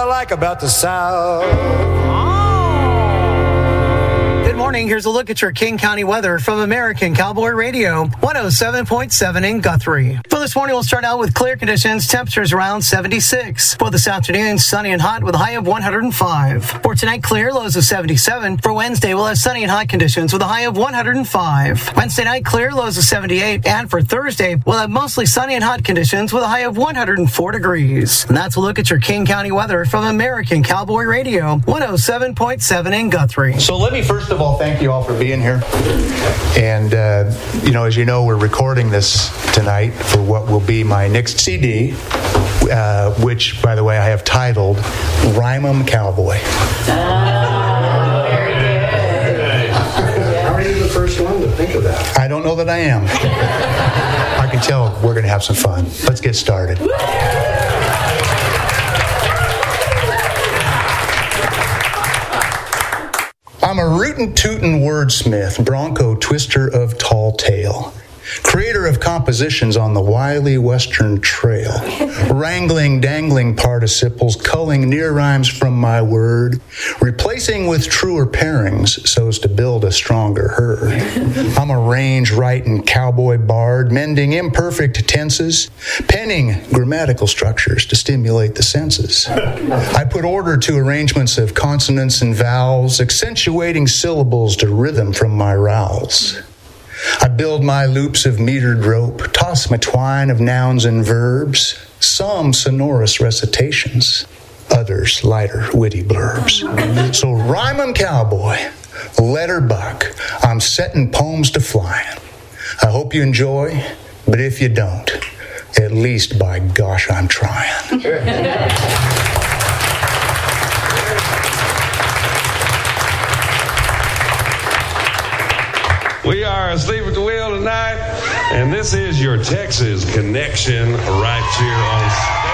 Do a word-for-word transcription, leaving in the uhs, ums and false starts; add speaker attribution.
Speaker 1: I like about the South.
Speaker 2: Good morning. Here's a look at your King County weather from American Cowboy Radio, one oh seven point seven in Guthrie. For this morning, we'll start out with clear conditions, temperatures around seventy-six. For this afternoon, sunny and hot with a high of one hundred five. For tonight, clear, lows of seventy-seven. For Wednesday, we'll have sunny and hot conditions with a high of one hundred five. Wednesday night, clear, lows of seventy-eight. And for Thursday, we'll have mostly sunny and hot conditions with a high of one hundred four degrees. And that's a look at your King County weather from American Cowboy Radio, one oh seven point seven in Guthrie.
Speaker 3: So let me first of all thank you all for being here. And, uh, you know, as you know, we're recording this tonight for what will be my next C D, uh, which, by the way, I have titled Rhyme 'em Cowboy.
Speaker 4: Oh, very good.
Speaker 5: How are you the first one to think of that?
Speaker 3: I don't know that I am. I can tell we're going to have some fun. Let's get started. I'm a rootin' tootin' wordsmith, bronco twister of tall tale, creator of compositions on the wily western trail, wrangling dangling participles, culling near rhymes from my word, replacing with truer pairings so as to build a stronger herd. I'm a range-writing cowboy bard, mending imperfect tenses, penning grammatical structures to stimulate the senses. I put order to arrangements of consonants and vowels, accentuating syllables to rhythm from my rowels. I build my loops of metered rope, toss my twine of nouns and verbs, some sonorous recitations, others lighter, witty blurbs. So rhyme 'em cowboy, letter buck, I'm setting poems to flying. I hope you enjoy, but if you don't, at least by gosh, I'm trying.
Speaker 6: We are asleep at the wheel tonight, and this is your Texas Connection right here on